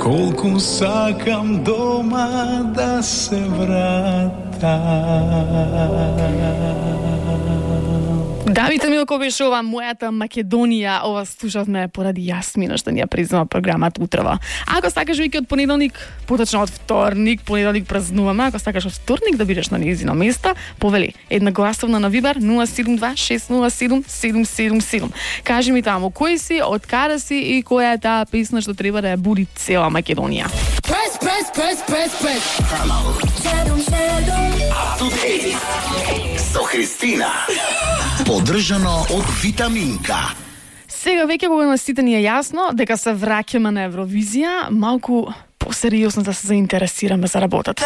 колку сакам дома да се вратам. Давид Милкович, ова мојата Македонија, ова слушавме поради Јасмина што ни ја признава програмата утрово. Ако сакаш веќе од понеделник, поточно од вторник, понеделник празнуваме, ако сакаш од вторник да бидеш на нејзино место, повели едногласовно на Вибер 072-607-777. Кажи ми таму кој си, од каде си и која е таа песна што треба да ја буди цела Македонија. Press. Со Христина. Поддржано од Витаминка. Сега веќе кога на сите ни е јасно дека се враќаме на Евровизија, малку посериозно да се заинтересираме за работата.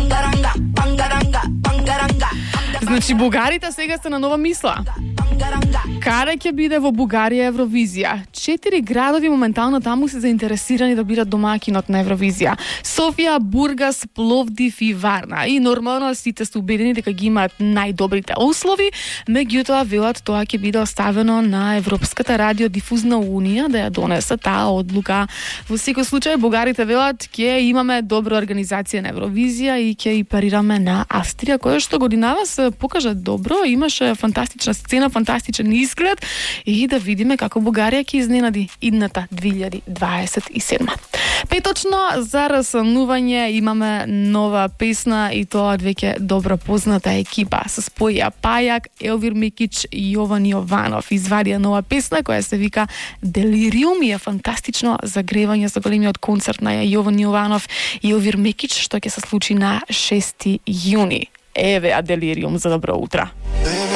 Значи, бугарите сега се на нова мисла. Каде ќе биде во Бугарија Евровизија? 4 градови моментално таму се заинтересирани да бидат домакинот на Евровизија. Софија, Бургас, Пловдив и Варна. И нормално сите се убедени дека ги имаат најдобрите услови, меѓутоа велат тоа ќе биде оставено на Европската радиодифузна унија да ја донесе таа одлука. Во секој случај бугарите велат ќе имаме добра организација на Евровизија и ќе и парираме на Австрија, која што годинава се покажа добро, имаше фантастична сцена, фантастичен изглед и да видиме како Бугарија ќе изненади идната 2027. Петочно за раснување имаме нова песна и тоа од веќе добро позната екипа. Се споја Пајак, Елвир Микич и Јован Јованов. Извадија нова песна која се вика Делириум и е фантастично загревање за големиот концерт на Јован Јованов и Елвир Микич што ќе се случи на 6 јуни. Еве, Делириум за добро утро.